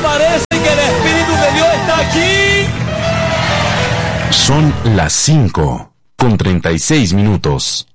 parece que el Espíritu de Dios está aquí? Son las 5:36.